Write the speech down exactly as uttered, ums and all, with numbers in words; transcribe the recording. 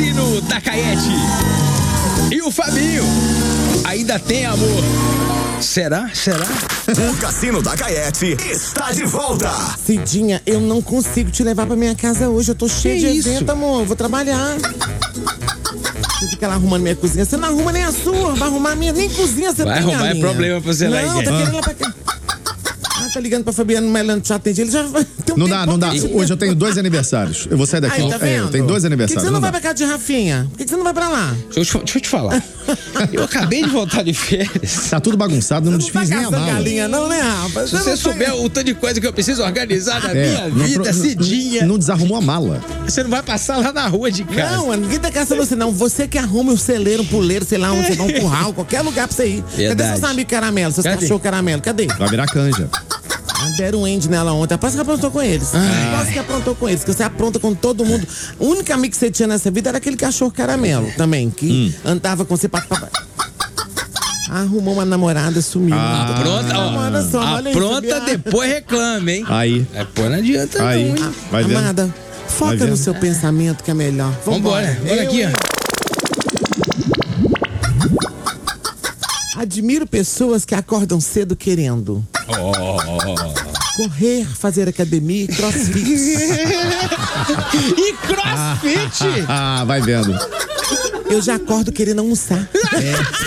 Cassino da Caete. E o Fabinho. Ainda tem amor. Será? Será? O Cassino da Caete está de volta. Cidinha, eu não consigo te levar pra minha casa hoje. Eu tô cheia Que de isso? evento, amor. Eu vou trabalhar. Você fica lá arrumando minha cozinha. Você não arruma nem a sua. Vai arrumar a minha. Nem cozinha você Vai tem, arrumar a é minha. problema pra você lá, Não, hein, tá Guedes? querendo ir lá pra cá. Ah, tá ligando pra Fabiana, mas ela não te atende. Ele já tem um Não tempo dá, não dá. que te- Hoje eu tenho dois aniversários. Eu vou sair daqui. Aí, tá É, vendo? eu tenho dois Por que que aniversários. você não Não vai dá. pra casa de Rafinha? Por que que você não vai pra lá? Deixa eu, te- deixa eu te falar. Eu acabei de voltar de férias. Tá tudo bagunçado, não Você não tá desfiz nem a caçando mala. galinha não, né, rapaz? Se você não tá- souber o tanto de coisa que eu preciso organizar na É, minha não vida, pro- Cidinha, Não, não desarrumou a mala. você não vai passar lá na rua de casa. Não, ninguém tá caçando você, não. Você que arruma um celeiro, um puleiro, sei lá onde você vai, um curral, qualquer lugar pra você ir. Cadê Verdade. seus amigos caramelo, seus Cadê? cachorros caramelo? Cadê? Vai virar canja. Deram um end nela ontem. Aposto que aprontou com eles. Aposto que aprontou com eles. Que você apronta com todo mundo. O único amigo que você tinha nessa vida era aquele cachorro caramelo também, que andava com você pra. pra- Arrumou uma namorada, sumiu. Ah. Pronta, ó. Olha só, olha isso, Apronta, sabia? depois reclama, hein? Aí. É, pô, não adianta Aí. não, hein? Vai vendo. Amada, Vai foca vendo. no seu pensamento que é melhor. Vambora, bora Eu, aqui, hein? ó. Admiro pessoas que acordam cedo querendo correr, fazer academia e crossfit. E crossfit! Ah, vai vendo. Eu já acordo querendo almoçar.